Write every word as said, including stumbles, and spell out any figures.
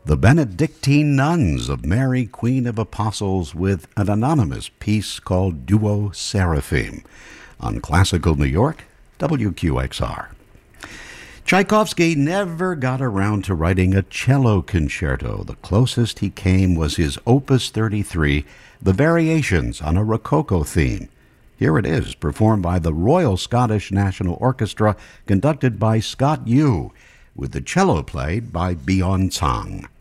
The Benedictine Nuns of Mary, Queen of Apostles, with an anonymous piece called Duo Seraphim on Classical New York, W Q X R. Tchaikovsky never got around to writing a cello concerto. The closest he came was his Opus thirty-three, the Variations on a Rococo theme. Here it is, performed by the Royal Scottish National Orchestra, conducted by Scott Yu, with the cello played by Byeon Tsang.